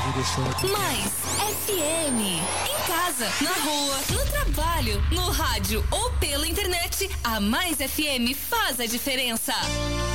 Mais FM. Em casa, na rua, no trabalho, no rádio ou pela internet, a Mais FM faz a diferença.